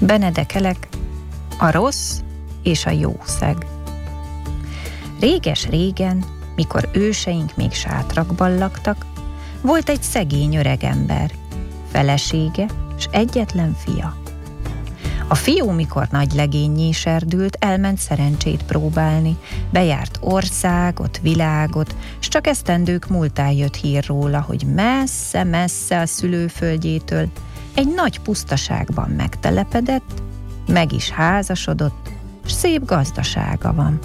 Benedekelek, a rossz és a jó szeg. Réges-régen, mikor őseink még sátrakban laktak, volt egy szegény öregember, felesége s egyetlen fia. A fiú, mikor nagy legénnyé serdült, elment szerencsét próbálni, bejárt országot, világot, s csak esztendők múltán jött hír róla, hogy messze-messze a szülőföldjétől egy nagy pusztaságban megtelepedett, meg is házasodott, s szép gazdasága van.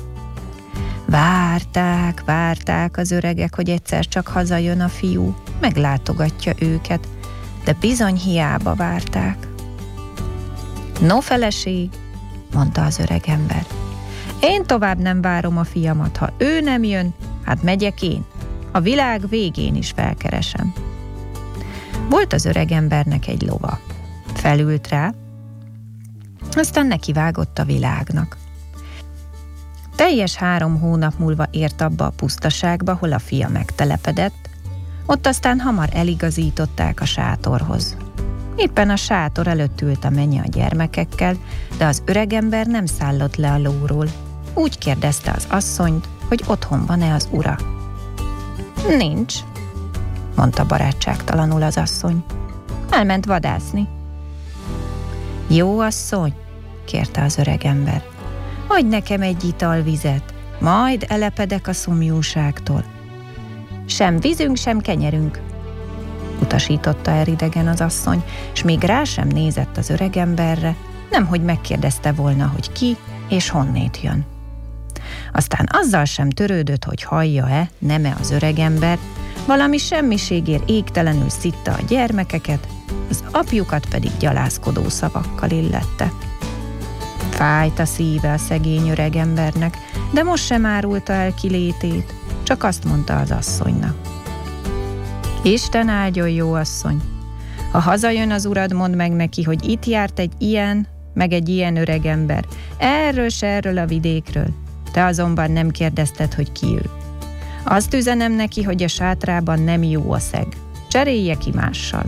Várták az öregek, hogy egyszer csak hazajön a fiú, meglátogatja őket, de bizony hiába várták. No, feleség, mondta az öregember, én tovább nem várom a fiamat, ha ő nem jön, hát megyek én, a világ végén is felkeresem. Volt az öregembernek egy lova. Felült rá, aztán nekivágott a világnak. Teljes 3 hónap múlva ért abba a pusztaságba, hol a fia megtelepedett, ott aztán hamar eligazították a sátorhoz. Éppen a sátor előtt ült a menye a gyermekekkel, de az öregember nem szállott le a lóról. Úgy kérdezte az asszonyt, hogy otthon van-e az ura. Nincs, mondta barátságtalanul az asszony. Elment vadászni. Jó asszony, kérte az öregember, adj nekem egy italvizet, majd elepedek a szomjúságtól. Sem vízünk, sem kenyerünk, utasította el idegen az asszony, s még rá sem nézett az öregemberre, nemhogy megkérdezte volna, hogy ki és honnét jön. Aztán azzal sem törődött, hogy hallja-e, nem-e az öregember, valami semmiségért égtelenül szitta a gyermekeket, az apjukat pedig gyalázkodó szavakkal illette. Fájt a szíve a szegény öregembernek, de most sem árulta el kilétét, csak azt mondta az asszonynak. Isten áldjon, jó asszony! Ha hazajön az urad, mondd meg neki, hogy itt járt egy ilyen, meg egy ilyen öregember, erről a vidékről. Te azonban nem kérdezted, hogy ki ő. Azt üzenem neki, hogy a sátrában nem jó a szeg. Cserélje ki mással.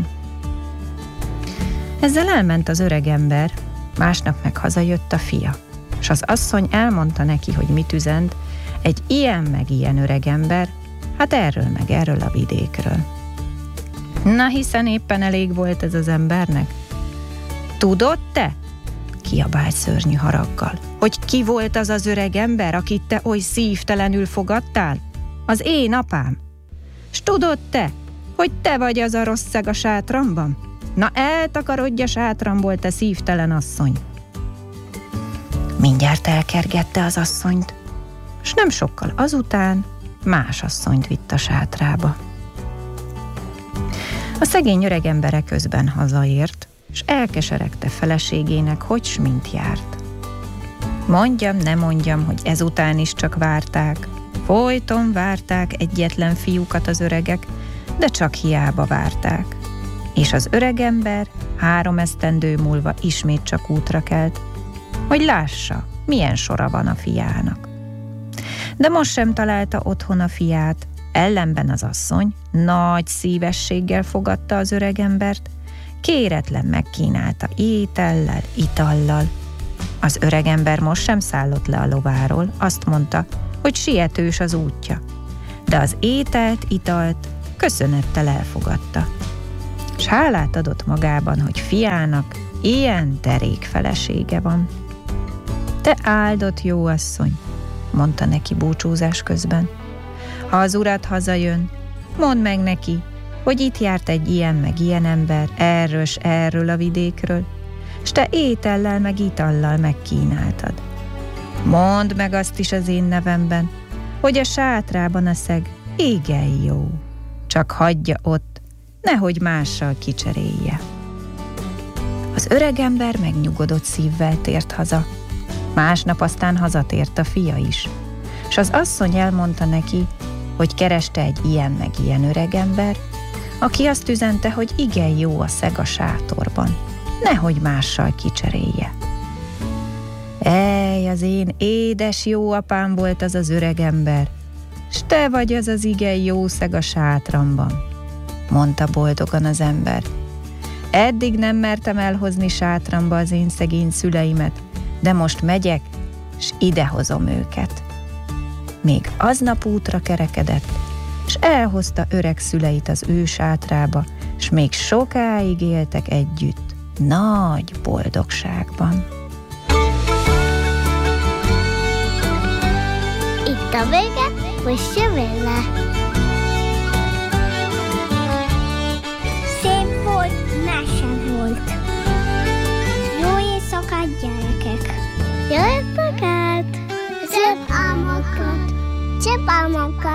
Ezzel elment az öregember, másnap meg hazajött a fia, s az asszony elmondta neki, hogy mit üzent, egy ilyen meg ilyen öregember, hát erről a vidékről. Na, hiszen éppen elég volt ez az embernek. Tudod te? Kiabált szörnyű haraggal, hogy ki volt az az öreg ember, akit te oly szívtelenül fogadtál? Az én apám. S tudod te, hogy te vagy az a rossz szeg a sátramban? Na, eltakarodj a sátramból, te szívtelen asszony. Mindjárt elkergette az asszonyt, s nem sokkal azután más asszonyt vitt a sátrába. A szegény öregember közben hazaért, s elkeseregte feleségének, hogy s mint járt. Mondjam, ne mondjam, hogy ezután is csak várták. Folyton várták egyetlen fiúkat az öregek, de csak hiába várták. És az öregember 3 esztendő múlva ismét csak útra kelt, hogy lássa, milyen sora van a fiának. De most sem találta otthon a fiát, ellenben az asszony nagy szívességgel fogadta az öregembert, kéretlen megkínálta étellel, itallal. Az öregember most sem szállott le a lováról, azt mondta, hogy sietős az útja, de az ételt, italt köszönettel elfogadta. S hálát adott magában, hogy fiának ilyen derék felesége van. Te áldott jó asszony, mondta neki búcsúzás közben. Ha az urad hazajön, mondd meg neki, hogy itt járt egy ilyen meg ilyen ember, erről a vidékről, s te étellel meg itallal megkínáltad. Mondd meg azt is az én nevemben, hogy a sátrában a szeg égen jó, csak hagyja ott, nehogy mással kicserélje. Az öregember megnyugodott szívvel tért haza. Másnap aztán hazatért a fia is, s az asszony elmondta neki, hogy kereste egy ilyen meg ilyen öregember, aki azt üzente, hogy igen jó a szeg a sátorban, nehogy mással kicserélje. Ej, az én édes jó apám volt az az öregember, s te vagy az igen jó szeg a sátramban, mondta boldogan az ember. Eddig nem mertem elhozni sátramba az én szegény szüleimet, de most megyek, s idehozom őket. Még aznap útra kerekedett, s elhozta öreg szüleit az ő sátrába, s még sokáig éltek együtt, nagy boldogságban. Itt a vége, most jövő le. Szép volt, mese volt. Jó éjszakát, gyerekek! Jó éjszakát! Szép álmokat! Szép álmokat!